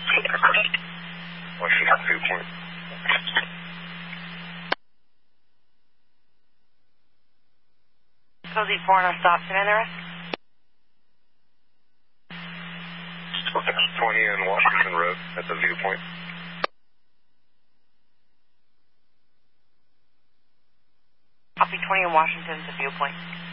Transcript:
Washington Viewpoint. Cozy 4 on our stop, and the rest? 20 on Washington Road at the Viewpoint. Copy 20 in Washington at the Viewpoint.